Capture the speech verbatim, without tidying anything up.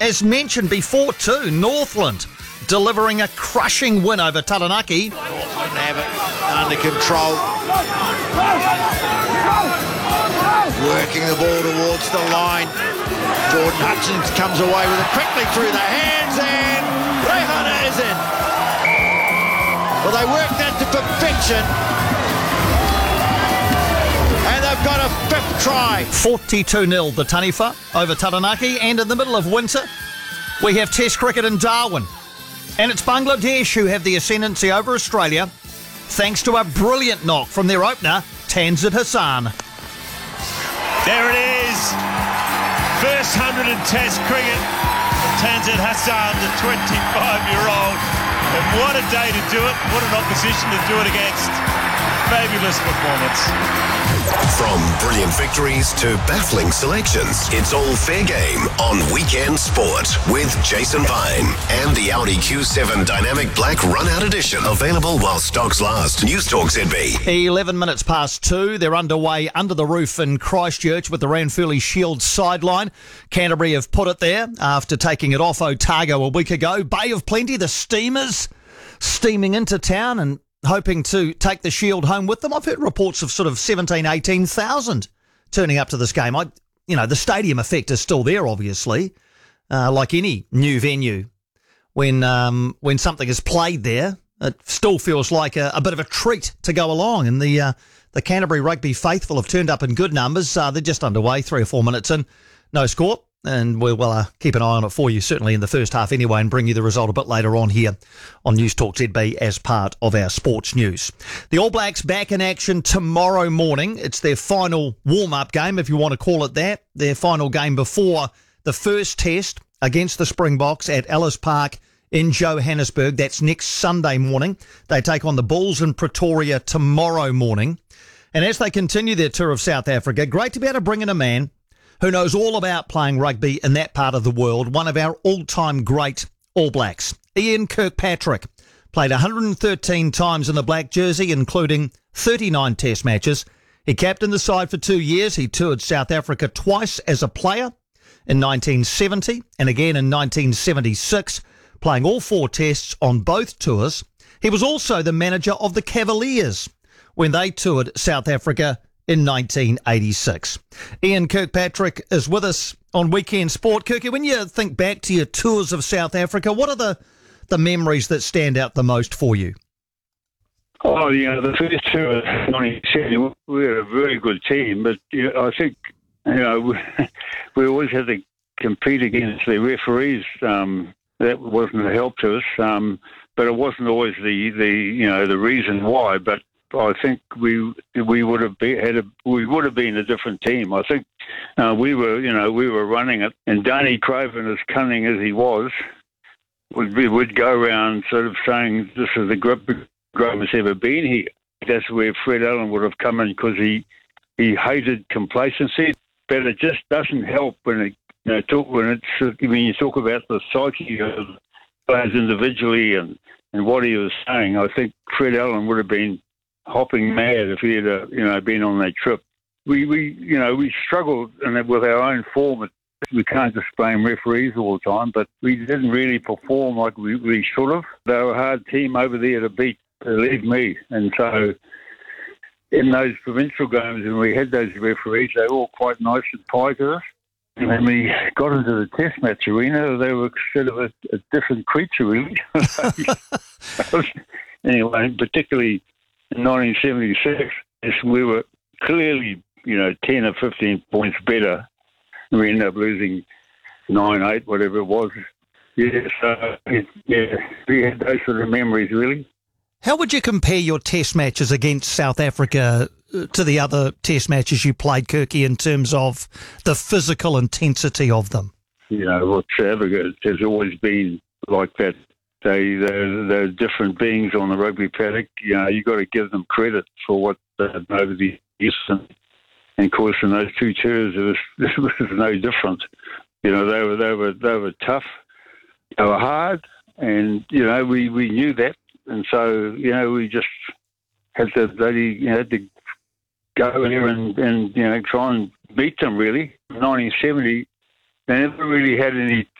as mentioned before too, Northland delivering a crushing win over Taranaki. Northland have it under control. Working the ball towards the line. Jordan Hutchins comes away with it quickly through the hands, and Reihana is in. Well, they worked that to perfection. And they've got a fifth try. forty-two nil the Taniwha over Taranaki, and in the middle of winter, we have Test cricket in Darwin. And it's Bangladesh who have the ascendancy over Australia, thanks to a brilliant knock from their opener, Tanzid Hassan. There it is. First hundred in Test cricket. Tanzid Hassan, the twenty-five-year-old. And what a day to do it. What an opposition to do it against. Fabulous performance. From brilliant victories to baffling selections, it's all fair game on Weekend Sport with Jason Vine and the Audi Q seven Dynamic Black Run-Out Edition. Available while stocks last. News Talk Z B. eleven minutes past two. They're underway under the roof in Christchurch with the Ranfurly Shield sideline. Canterbury have put it there after taking it off Otago a week ago. Bay of Plenty, the Steamers, steaming into town and hoping to take the Shield home with them. I've heard reports of sort of seventeen, eighteen thousand turning up to this game. I, you know, the stadium effect is still there, obviously, uh, like any new venue. When um, when something is played there, it still feels like a, a bit of a treat to go along. And the uh, the Canterbury Rugby faithful have turned up in good numbers. Uh, they're just underway, three or four minutes in, no score. And we'll uh, keep an eye on it for you, certainly in the first half anyway, and bring you the result a bit later on here on News Talk Z B as part of our sports news. The All Blacks back in action tomorrow morning. It's their final warm-up game, if you want to call it that. Their final game before the first test against the Springboks at Ellis Park in Johannesburg. That's next Sunday morning. They take on the Bulls in Pretoria tomorrow morning. And as they continue their tour of South Africa, great to be able to bring in a man who knows all about playing rugby in that part of the world, one of our all-time great All Blacks. Ian Kirkpatrick played one hundred thirteen times in the black jersey, including thirty-nine test matches. He captained the side for two years. He toured South Africa twice as a player in nineteen seventy and again in nineteen seventy-six, playing all four tests on both tours. He was also the manager of the Cavaliers when they toured South Africa in nineteen eighty-six. Ian Kirkpatrick is with us on Weekend Sport. Kirky, when you think back to your tours of South Africa, what are the, the memories that stand out the most for you? Oh, you know, the first tour, nineteen seventy, we were a very good team, but you know, I think, you know, we, we always had to compete against the referees. Um, that wasn't a help to us, um, but it wasn't always the, the, you know, the reason why, but I think we we would have been had a, we would have been a different team. I think uh, we were you know we were running it, and Danny Craven, as cunning as he was, would be, would go around sort of saying this is the greatest game that's ever been here. That's where Fred Allen would have come in, because he he hated complacency, but it just doesn't help when it you know talk when it's when you talk about the psyche of players individually and and what he was saying. I think Fred Allen would have been hopping mad if he had, uh, you know, been on that trip. We, we, you know, we struggled in it with our own form. We can't just blame referees all the time, but we didn't really perform like we, we should have. They were a hard team over there to beat, believe me. And so in those provincial games, when we had those referees, they were all quite nice and polite to us. And when we got into the test match arena, they were sort of a, a different creature, really. Anyway, particularly in nineteen seventy-six, we were clearly, you know, ten or fifteen points better. We ended up losing nine eight, whatever it was. Yeah, so, yeah, we had those sort of memories, really. How would you compare your test matches against South Africa to the other test matches you played, Kirky, in terms of the physical intensity of them? You know, well, South Africa has always been like that. They, they're, they're different beings on the rugby paddock. You know, you've got to give them credit for what they've done over the years. And, and of course, in those two tours, it was, it was no different. You know, they were they were they were tough, they were hard, and you know we, we knew that, and so you know we just had to bloody you know, had to go there and, and you know try and beat them. Really, in nineteen seventy, they never really had any